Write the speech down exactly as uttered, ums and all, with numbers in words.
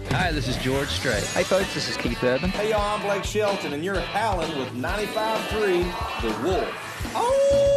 Hi, this is George Strait. Hey folks, this is Keith Urban. Hey y'all, I'm Blake Shelton, and you're howling with ninety-five point three The Wolf. Oh!